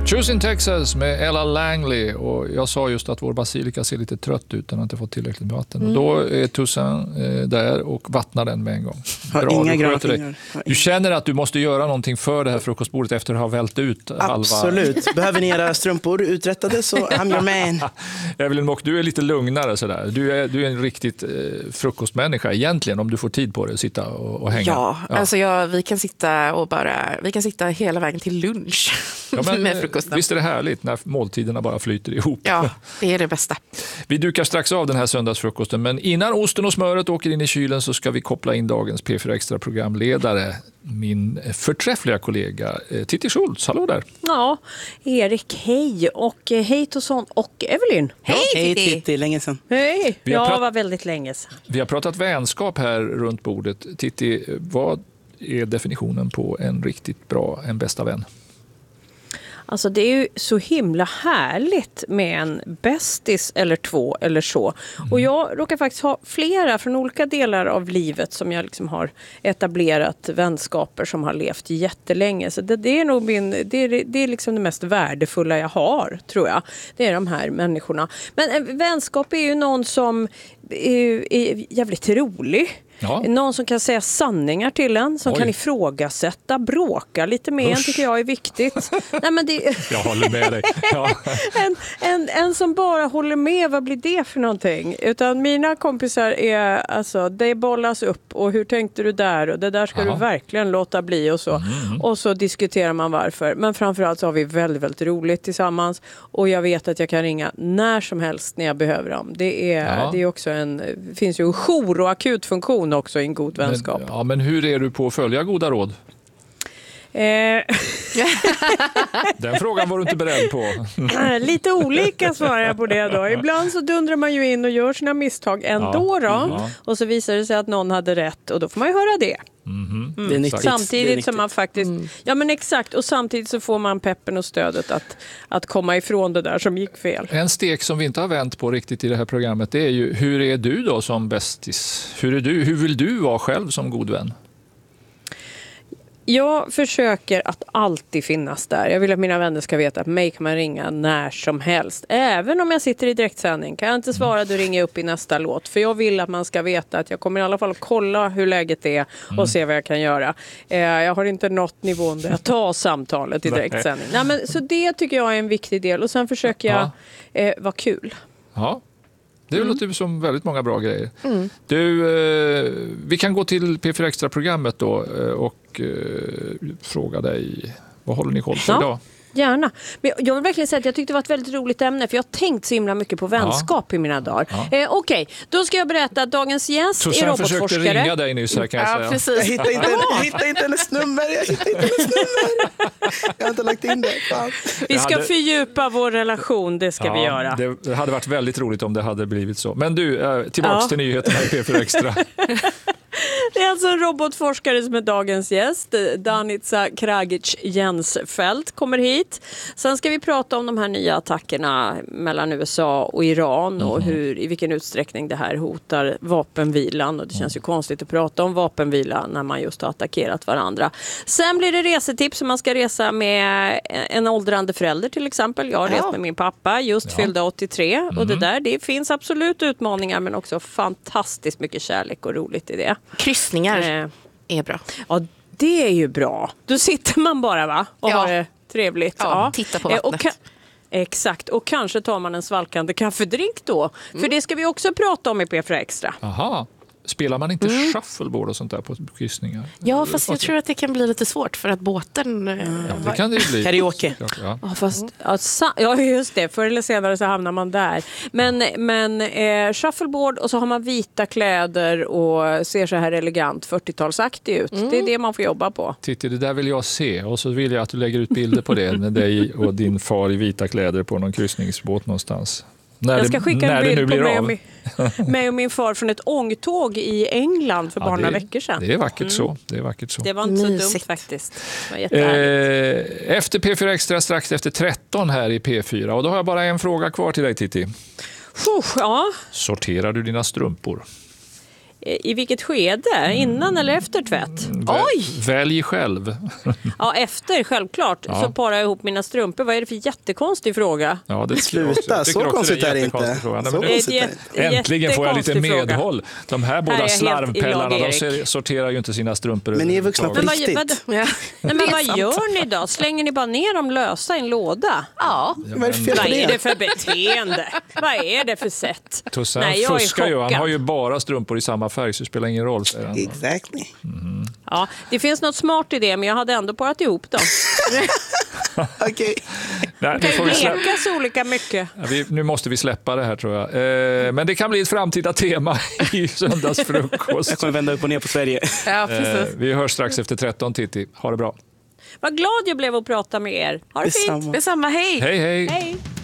Choosing Texas med Ella Langley, och jag sa just att vår basilika ser lite trött ut, den har inte fått tillräckligt med vatten. Och då är tussen där och vattnar den med en gång. Bra, inga du gröna sköter dig. fingrar. Du känner att du måste göra någonting för det här frukostbordet efter att ha vält ut halva. Absolut. Behöver ni era strumpor uträttade så I'm your man. Evelyn Mock, du är lite lugnare sådär. Du är en riktigt frukostmänniska egentligen, om du får tid på det, sitta och hänga. Ja. Alltså vi kan sitta hela vägen till lunch med frukosten. Visst är det härligt när måltiderna bara flyter ihop. Ja, det är det bästa. Vi dukar strax av den här söndagsfrukosten, men innan osten och smöret åker in i kylen så ska vi koppla in dagens P4 Extra programledare, min förträffliga kollega Titti Schultz. Hallå där. Ja, Erik, hej. Och hej Tosson och Evelyn. Hej Titti, länge sedan. Hej, det var väldigt länge sedan. Vi har pratat vänskap här runt bordet. Titti, vad är definitionen på en riktigt bra, en bästa vän? Alltså det är ju så himla härligt med en bästis eller två eller så. Och jag råkar faktiskt ha flera från olika delar av livet som jag liksom har etablerat vänskaper som har levt jättelänge. Så det är nog det är liksom det mest värdefulla jag har, tror jag. Det är de här människorna. Men vänskap är ju någon som är jävligt rolig. Ja. Någon som kan säga sanningar till en, som kan ifrågasätta, bråka lite med en, tycker jag är viktigt. Nej, men Jag håller med dig. Ja. en som bara håller med, vad blir det för någonting? Utan mina kompisar är, alltså, det bollas upp och hur tänkte du där? Och det där ska du verkligen låta bli och så. Och så diskuterar man varför. Men framförallt så har vi väldigt, väldigt roligt tillsammans. Och jag vet att jag kan ringa när som helst när jag behöver dem. Det är också finns ju en jour och akutfunktion också i en god vänskap. Men hur är du på att följa goda råd? Den frågan var du inte beredd på. Lite olika svarar jag på det då. Ibland så dundrar man ju in och gör sina misstag ändå då. Och så visar det sig att någon hade rätt och då får man ju höra det. Det är nyttigt. Samtidigt som man faktiskt ja, men exakt, och samtidigt så får man peppen och stödet att komma ifrån det där som gick fel. En stek som vi inte har vänt på riktigt i det här programmet, det är ju, hur är du då som bästis? Hur vill du vara själv som god vän? Jag försöker att alltid finnas där. Jag vill att mina vänner ska veta att mig kan man ringa när som helst. Även om jag sitter i direktsändning. Kan jag inte svara, då ringer jag upp i nästa låt. För jag vill att man ska veta att jag kommer i alla fall att kolla hur läget är och se vad jag kan göra. Jag har inte nått nivån där jag tar samtalet i direktsändning. Nej, men, så det tycker jag är en viktig del. Och sen försöker jag vara kul. Ja. Det låter som väldigt många bra grejer. Du, vi kan gå till P4 Extra-programmet då och fråga dig, vad håller ni koll på idag? Gärna. Men jag vill verkligen säga att jag tyckte det var ett väldigt roligt ämne, för jag har tänkt så himla mycket på vänskap i mina dagar. Okej, då ska jag berätta att dagens gäst är robotforskare. Försökte ringa dig nyss här, kan jag säga. Precis. Jag hittar inte hennes nummer. Jag har inte lagt in det. Fan. Vi ska fördjupa vår relation, det ska vi göra. Det hade varit väldigt roligt om det hade blivit så. Men du, tillbaks till nyheterna i P4 Extra. Det är alltså en robotforskare som är dagens gäst. Danica Kragic-Jensfelt kommer hit. Sen ska vi prata om de här nya attackerna mellan USA och Iran och i vilken utsträckning det här hotar vapenvilan. Och det känns ju konstigt att prata om vapenvila när man just har attackerat varandra. Sen blir det resetips om man ska resa med en åldrande förälder till exempel. Jag har rest med min pappa, just fyllda 83. Och det finns absolut utmaningar, men också fantastiskt mycket kärlek och roligt i det. Kryssningar är bra. Ja, det är ju bra. Då sitter man bara och har det trevligt. Ja, titta på vattnet. Exakt, och kanske tar man en svalkande kaffedrink då. För det ska vi också prata om i P4 Extra. Aha. Spelar man inte shuffleboard och sånt där på kryssningar? Ja, fast jag tror att det kan bli lite svårt för att båten... det kan det ju bli. Karaoke. Ja, just det. Förr eller senare så hamnar man där. Men shuffleboard, och så har man vita kläder och ser så här elegant 40-talsaktig ut. Det är det man får jobba på. Titta, det där vill jag se. Och så vill jag att du lägger ut bilder på det med dig och din far i vita kläder på någon kryssningsbåt någonstans. Jag ska skicka en bild på mig och min far från ett ångtåg i England för bara några veckor sedan. Det är vackert så. Det var inte så dumt faktiskt. Det var jättehärligt. Efter P4 Extra strax efter 13 här i P4. Och då har jag bara en fråga kvar till dig, Titti. Sorterar du dina strumpor? I vilket skede? Innan eller efter tvätt? Oj! Välj själv. Ja, efter självklart. Så parar jag ihop mina strumpor. Vad är det för jättekonstig fråga? Ja, det Sluta, så konstigt är det inte. Äntligen får jag lite medhåll. De här Här är båda jag slarvpellarna, helt i lag, de sorterar ju inte sina strumpor. Men ni är vuxna på överhuvudtaget. riktigt. Ja. Nej, men Det är vad sant. gör ni då? Slänger ni bara ner dem lösa i en låda? Ja. Vad är det för fel Vad på är det? det för beteende? Vad är det för sätt? Tusse, Nej, jag han är fuskar ju. Han chockad. har ju bara strumpor i samma färg, så det spelar ingen roll, säger han. Exactly. Ja, det finns något smart i det, men jag hade ändå parat ihop dem. Okej. Nej, nu, Det får kan vi ju släppa, leka så olika mycket. nu måste vi släppa det här, tror jag. Men det kan bli ett framtida tema i söndagsfrukost. Jag kommer vända upp och ner på Sverige. Ja, precis. Vi hörs strax efter 13, Titti. Ha det bra. Vad glad jag blev att prata med er. Ha det fint. Detsamma. Detsamma, hej! Hej, hej! Hej!